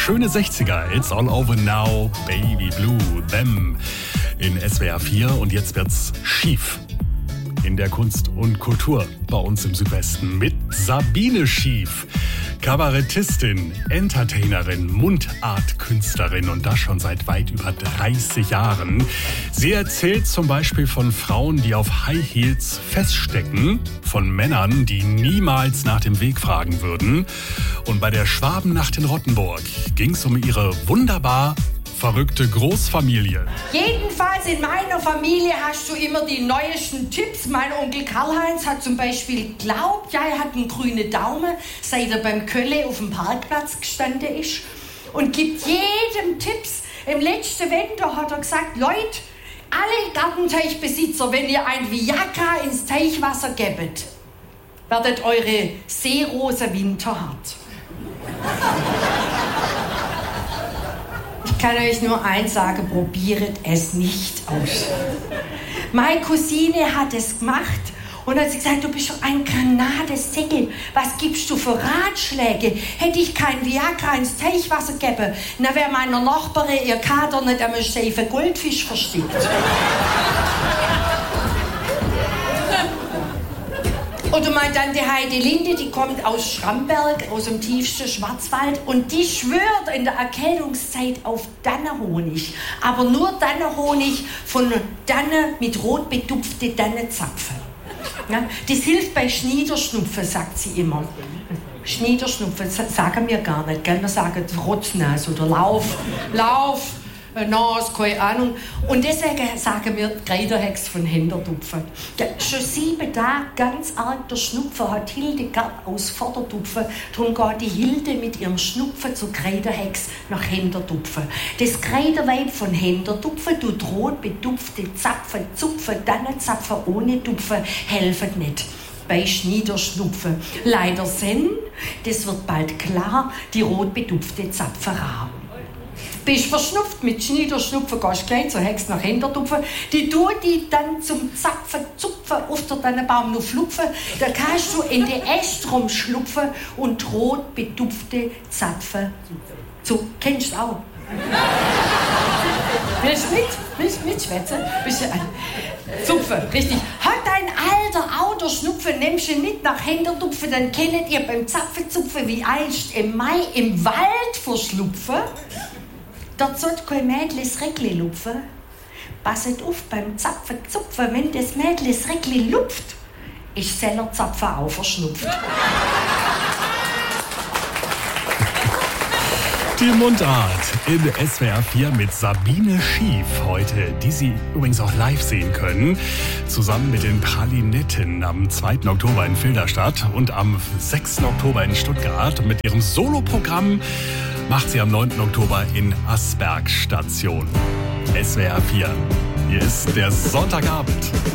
schöne 60er. It's all over now, Baby Blue, them in SWR 4. Und jetzt wird's schief in der Kunst und Kultur bei uns im Südwesten mit Sabine Schief. Kabarettistin, Entertainerin, Mundartkünstlerin und das schon seit weit über 30 Jahren. Sie erzählt zum Beispiel von Frauen, die auf High Heels feststecken, von Männern, die niemals nach dem Weg fragen würden. Und bei der Schwabennacht in Rottenburg ging es um ihre wunderbar verrückte Großfamilie. Jedenfalls in meiner Familie hast du immer die neuesten Tipps. Mein Onkel Karl-Heinz hat zum Beispiel geglaubt, er hat einen grünen Daumen, seit er beim Kölle auf dem Parkplatz gestanden ist. Und gibt jedem Tipps. Im letzten Winter hat er gesagt, Leute, alle Gartenteichbesitzer, wenn ihr ein Viagra ins Teichwasser gebt, werdet eure Seerose winterhart. Ich kann euch nur eins sagen, probiert es nicht aus. Meine Cousine hat es gemacht und hat gesagt, du bist doch ein Granatesäckel. Was gibst du für Ratschläge? Hätte ich kein Viagra ins Teichwasser gegeben, dann wäre meiner Nachbarin ihr Kater nicht am schiefen Goldfisch versteckt. Oder meine Tante Heide Linde, die kommt aus Schramberg, aus dem tiefsten Schwarzwald und die schwört in der Erkältungszeit auf Tannenhonig. Aber nur Tannenhonig von Tannen mit rot betupfte Tannenzapfen. Ja, das hilft bei Schniederschnupfen, sagt sie immer. Schniederschnupfen sagen wir gar nicht, gell? Wir sagen Rotznase oder Lauf. Nas, keine Ahnung. Und deswegen sagen wir Kreiderhex von Hinderdupfen. Ja, schon 7 Tage ganz arg der Schnupfen hat Hildegard aus Vorderdupfen. Darum geht die Hilde mit ihrem Schnupfen zur Kreiderhex nach Hinderdupfen. Das Kreiderweib von Hinderdupfen tut rot betupfte Zapfen, Zupfen, Tannenzapfen ohne Dupfen helfen nicht. Bei Schniederschnupfen. Leider sind, das wird bald klar, die rot betupfte Zapfen rar. Bist verschnupft mit Schniederschnupfen, gehst gleich zur Hex nach Hinderdupfen. Die tut die dann zum Zapfen, Zupfen, auf der Tannenbaum noch flupfen. Da kannst du in die Äste rumschlupfen und rot betupfte Zapfen. So, kennst du auch? Willst du mitschwätzen? Zupfen, richtig. Hat dein alter Auto Schnupfen, nimmst du mit nach Hinderdupfen, dann kennt ihr beim Zapfenzupfen wie einst im Mai im Wald verschlupfen. Dort sollte kein Mädchen das Räckli lupfen. Passet auf beim Zapfen, Zupfen, wenn das Mädchen das Räckli lupft, ist seller Zapfen auch verschnupft. Die Mundart in SWR 4 mit Sabine Schief heute, die Sie übrigens auch live sehen können, zusammen mit den Pralinetten am 2. Oktober in Filderstadt und am 6. Oktober in Stuttgart. Mit ihrem Soloprogramm macht sie am 9. Oktober in Asberg Station. SWR 4. Hier ist der Sonntagabend.